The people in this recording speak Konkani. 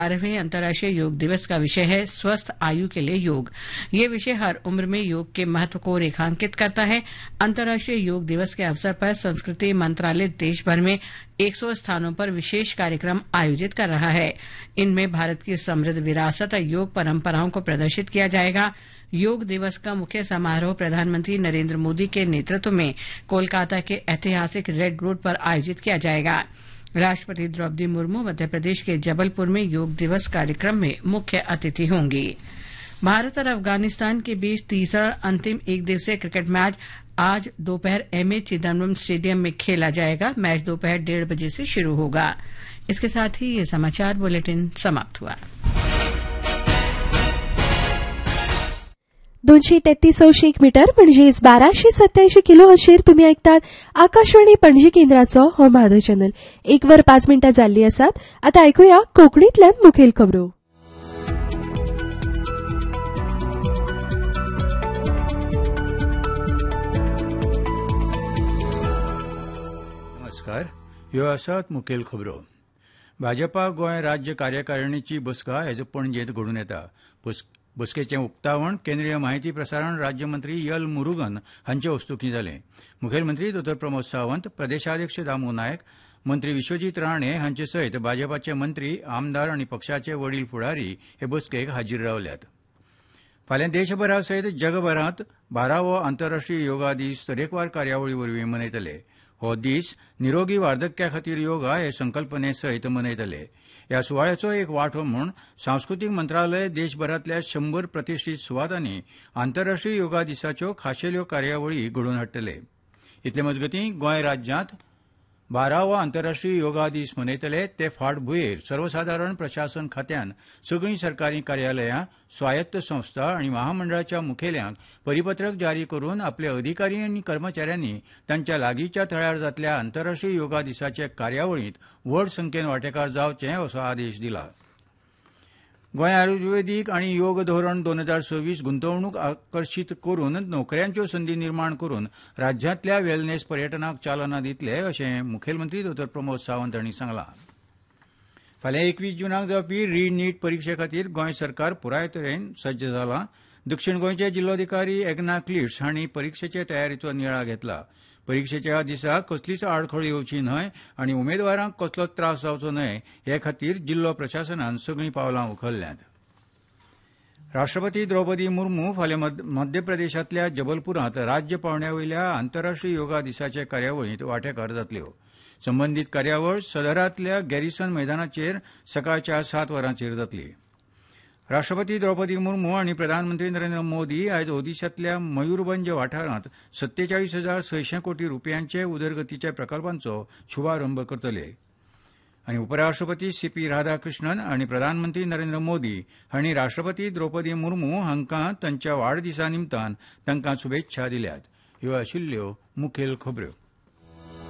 12वें अंतर्राष्ट्रीय योग दिवस का विषय है स्वस्थ आयु के लिए योग। ये विषय हर उम्र में योग के महत्व को रेखांकित करता है। अंतर्राष्ट्रीय योग दिवस के अवसर पर संस्कृति मंत्रालय देश भर में 100 स्थानों पर विशेष कार्यक्रम आयोजित कर रहा है। इनमें भारत की समृद्ध विरासत और योग परंपराओं को प्रदर्शित किया जाएगा। योग दिवस का मुख्य समारोह प्रधानमंत्री नरेंद्र मोदी के नेतृत्व में कोलकाता के ऐतिहासिक रेड रोड पर आयोजित किया जाएगा। राष्ट्रपति द्रौपदी मुर्मू मध्य प्रदेश के जबलपुर में योग दिवस कार्यक्रम में मुख्य अतिथि होंगी। भारत और अफगानिस्तान के बीच तीसरा अंतिम एक दिवसीय क्रिकेट मैच आज दोपहर एमए चिदम्बरम स्टेडियम में खेला जाएगा। मैच दोपहर 1:30 बजे से शुरू होगा। इसके साथ ही ये समाचार बुलेटिन समाप्त हुआ। 233 मीटर म्हणजेच 1287 किलोहर्ट्झ तुम्ही ऐकतात आकाशवाणी पणजी केंद्राचो हो म्हादो चॅनल। 1:05 जाल्ली आसात। आता ऐकूया कोंकणीतल्यान मुखेल खबरो। नमस्कार, ह्यो आसात मुखेल खबरो। भाजपा गोंय राज्य कार्यकारिणीची बसका आयज पणजेंत घडून येता। बसकेचें उक्तावण केंद्रीय माहिती प्रसारण राज्यमंत्री एल मुरुगन हांचे हस्तुकीं जालें। मुखेलमंत्री डॉ प्रमोद सावंत, प्रदेशाध्यक्ष दामू नायक, मंत्री विश्वजीत राणे हांचे सयत भाजपाचे मंत्री, आमदार आनी पक्षाचे वडील फुडारी हे बसकेक हाजीर रावल्यात। फाल्यां देशभरा सयत जगभरांत 12वो आंतरराष्ट्रीय योगा दीस तरेकवार कार्यावळी वरवीं मनयतले। हो दीस निरोगी वार्धक्या खातीर योगा हे संकल्पने सयत मनयतले। ह्या सुवाळ्याचो एक वांटो म्हूण सांस्कृतीक मंत्रालय देशभरांतल्या 100 प्रतिश्ठीत सुवातांनी आंतरराष्ट्रीय योगा दिसाच्यो खाशेल्यो कार्यावळी घडोवन हाडटले। इतले मजगतीं गोंय राज्यांत 12वो आंतरराष्ट्रीय योगा दीस मनयतले ते फाटभुंयेर सर्वसाधारण प्रशासन खात्यान सगळीं सरकारी कार्यालयां, स्वायत्त संस्था आनी महामंडळाच्या मुखेल्यांक परिपत्रक जारी करून आपल्या अधिकारी आनी कर्मचाऱ्यांनी तांच्या लागींच्या थळार जातल्या आंतरराष्ट्रीय योगा दिसाचे कार्यावळींत व्हड संख्येन वांटेकार जावचे असो आदेश दिला। गोंय आयुर्वेदीक आनी योग धोरण 2026 गुंतवणूक आकर्शीत करून नोकऱ्यांच्यो संदी निर्माण करून राज्यांतल्या वेलनेस पर्यटनाक चालना दितले अशें मुखेलमंत्री डॉ प्रमोद सावंत हांणी सांगलां। फाल्यां 21 जूनाक जावपी नीट परीक्षे खातीर गोंय सरकार पुराय तरेन सज्ज जालां। दक्षिण गोंयचे जिल्लोधिकारी एग्ना क्लिट्स हांणी परीक्षेचे तयारेचो नियाळ घेतला। परीक्षेच्या दिसा कसलीच आडखळ येवची न्हय आनी उमेदवारांक कसलोच त्रास जावचो न्हय हे खातीर जिल्लो प्रशासनान सगळीं पावलां उखल्ल्यांत। राष्ट्रपती द्रौपदी मुर्मू फाल्यां मध्य प्रदेशांतल्या जबलपुरांत राज्य पावंड्यावयल्या आंतरराष्ट्रीय योगा दिसाचे कार्यावळींत वांटेकार जातल्यो। संबंदीत कार्यावळ सदरांतल्या गॅरिसन मैदानाचेर सकाळच्या 7 वरांचेर जातली। राष्ट्रपती द्रौपदी मुर्मू आनी प्रधानमंत्री नरेंद्र मोदी आयज ओदिशांतल्या मयूरभंज वाठारांत 47,600 कोटी रुपयांचे उदरगतीच्या प्रकल्पांचो शुभारंभ करतले। आनी उपराष्ट्रपती सीपी राधाकृष्णन आनी प्रधानमंत्री नरेंद्र मोदी हांणी राष्ट्रपती द्रौपदी मुर्मू हांकां तांच्या वाडदिसा निमतान तांकां शुभेच्छा दिल्यात। ह्यो आशिल्ल्यो मुखेल खबरो।